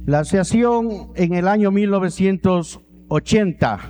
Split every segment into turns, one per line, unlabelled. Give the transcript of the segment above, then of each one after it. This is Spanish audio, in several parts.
La asociación en el año 1980,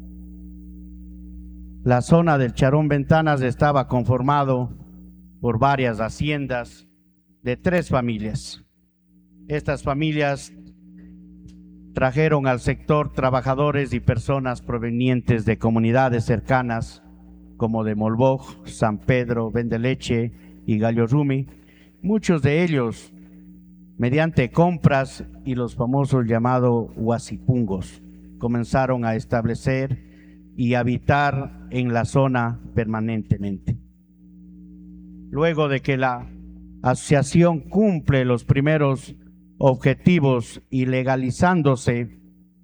la zona del Charón Ventanas estaba conformado por varias haciendas de 3 familias. Estas familias trajeron al sector trabajadores y personas provenientes de comunidades cercanas como de Molboj, San Pedro, Vendeleche y Gallorrumi, muchos de ellos mediante compras y los famosos llamados huasipungos, comenzaron a establecer y habitar en la zona permanentemente. Luego de que la asociación cumple los primeros objetivos y legalizándose,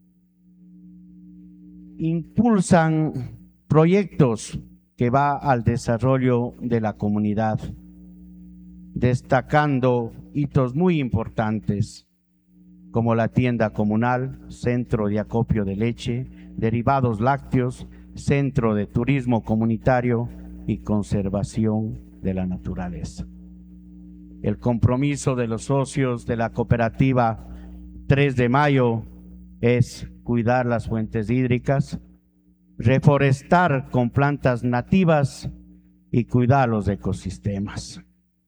impulsan proyectos que va al desarrollo de la comunidad, destacando hitos muy importantes como la tienda comunal, centro de acopio de leche, derivados lácteos, centro de turismo comunitario y conservación de la naturaleza. El compromiso de los socios de la cooperativa 3 de Mayo es cuidar las fuentes hídricas, reforestar con plantas nativas y cuidar los ecosistemas.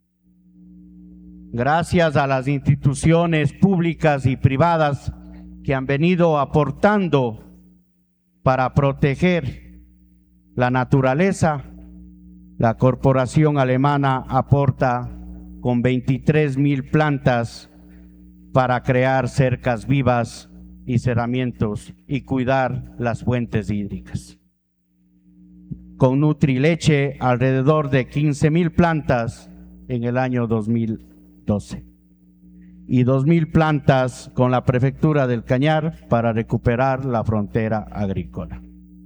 Gracias a las instituciones públicas y privadas que han venido aportando para proteger la naturaleza, la corporación alemana aporta con 23,000 plantas para crear cercas vivas y cerramientos y cuidar las fuentes hídricas. Con Nutrileche, alrededor de 15,000 plantas en el año 2012 y 2,000 plantas con la Prefectura del Cañar para recuperar la frontera agrícola.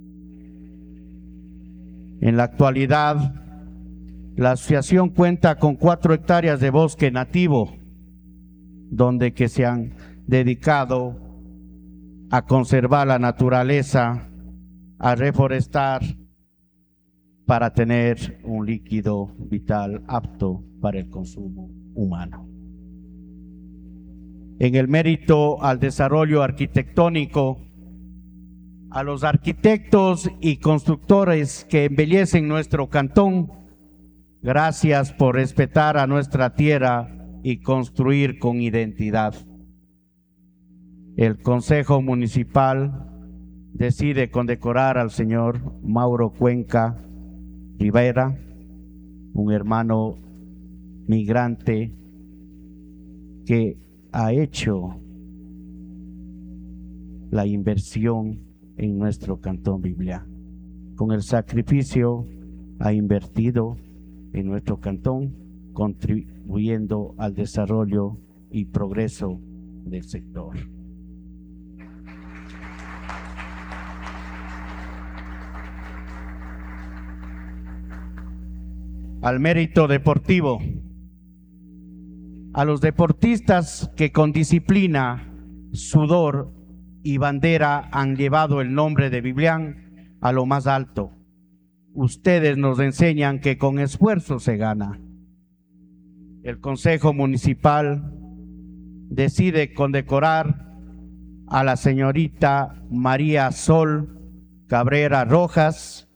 En la actualidad, la asociación cuenta con 4 hectáreas de bosque nativo, donde que se han dedicado a conservar la naturaleza, a reforestar para tener un líquido vital apto para el consumo humano. En el mérito al desarrollo arquitectónico, a los arquitectos y constructores que embellecen nuestro cantón, gracias por respetar a nuestra tierra y construir con identidad. El Consejo Municipal decide condecorar al señor Mauro Cuenca Rivera, un hermano migrante que ha hecho la inversión en nuestro cantón Biblia. Con el sacrificio ha invertido en nuestro cantón, contribuyendo al desarrollo y progreso del sector. Al mérito deportivo, a los deportistas que con disciplina, sudor y bandera han llevado el nombre de Biblián a lo más alto. Ustedes nos enseñan que con esfuerzo se gana. El Consejo Municipal decide condecorar a la señorita María Sol Cabrera Rojas,